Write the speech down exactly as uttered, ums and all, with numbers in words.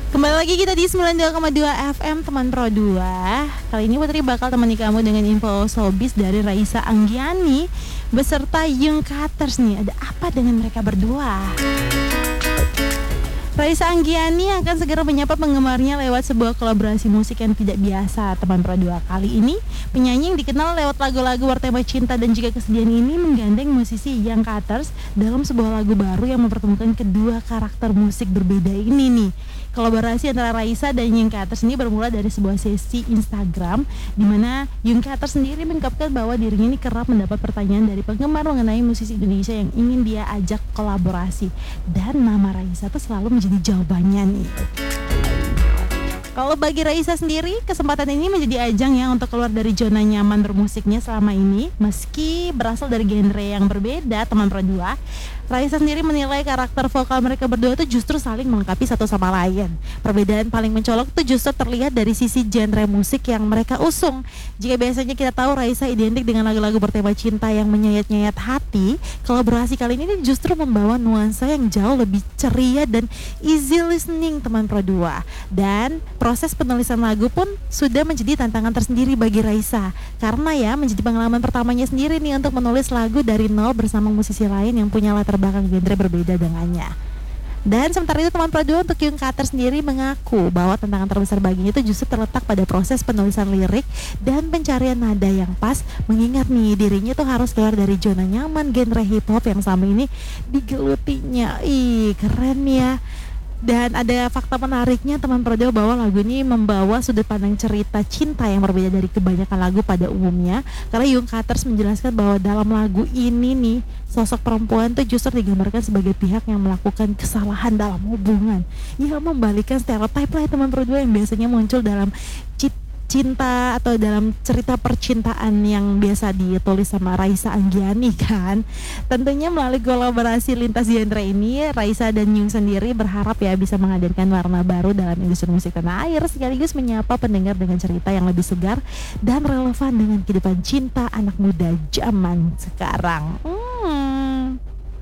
Kembali lagi kita di sembilan puluh dua koma dua F M Teman Pro dua. Kali ini Putri bakal temani kamu dengan info showbiz dari Raisa Anggiani beserta Young Cutters nih. Ada apa dengan mereka berdua? Raisa Anggiani akan segera menyapa penggemarnya lewat sebuah kolaborasi musik yang tidak biasa. Teman Pro dua kali ini, penyanyi yang dikenal lewat lagu-lagu bertema cinta dan juga kesedihan ini menggandeng musisi Young Cutters dalam sebuah lagu baru yang mempertemukan kedua karakter musik berbeda ini nih. Kolaborasi antara Raisa dan Young Cutters ini bermula dari sebuah sesi Instagram di mana Young Cutters sendiri mengungkapkan bahwa dirinya ini kerap mendapat pertanyaan dari penggemar mengenai musisi Indonesia yang ingin dia ajak kolaborasi, dan nama Raisa itu selalu menjadi jawabannya nih. Kalau bagi Raisa sendiri, kesempatan ini menjadi ajang ya untuk keluar dari zona nyaman bermusiknya selama ini. Meski berasal dari genre yang berbeda, Teman Pro dua, Raisa sendiri menilai karakter vokal mereka berdua itu justru saling melengkapi satu sama lain. Perbedaan paling mencolok itu justru terlihat dari sisi genre musik yang mereka usung. Jika biasanya kita tahu Raisa identik dengan lagu-lagu bertema cinta yang menyayat-nyayat hati, kolaborasi kali ini justru membawa nuansa yang jauh lebih ceria dan easy listening, Teman Pro dua. Dan proses penulisan lagu pun sudah menjadi tantangan tersendiri bagi Raisa, karena ya menjadi pengalaman pertamanya sendiri nih untuk menulis lagu dari nol bersama musisi lain yang punya latar belakang genre berbeda dengannya. Dan sementara itu Teman Pro dua untuk Young Cutters sendiri mengaku bahwa tantangan terbesar baginya itu justru terletak pada proses penulisan lirik dan pencarian nada yang pas, mengingat nih dirinya tuh harus keluar dari zona nyaman genre hip hop yang selama ini digelutinya. Ih, keren ya. Dan ada fakta menariknya Teman Pro dua bahwa lagu ini membawa sudut pandang cerita cinta yang berbeda dari kebanyakan lagu pada umumnya. Karena Young Cutters menjelaskan bahwa dalam lagu ini nih, sosok perempuan tuh justru digambarkan sebagai pihak yang melakukan kesalahan dalam hubungan, yang membalikkan stereotip lah Teman Pro dua yang biasanya muncul dalam cita cinta atau dalam cerita percintaan yang biasa ditulis sama Raisa Anggiani kan. Tentunya melalui kolaborasi lintas genre ini, Raisa dan Yung sendiri berharap ya bisa menghadirkan warna baru dalam industri musik tanah air, sekaligus menyapa pendengar dengan cerita yang lebih segar dan relevan dengan kehidupan cinta anak muda zaman sekarang. Hmm.